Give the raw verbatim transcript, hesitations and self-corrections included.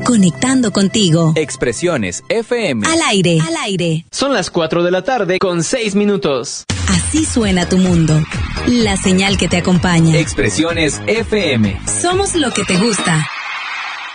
conectando contigo. Expresiones F M. Al aire, al aire. Son las cuatro de la tarde con seis minutos. Así suena tu mundo. La señal que te acompaña. Expresiones F M. Somos lo que te gusta.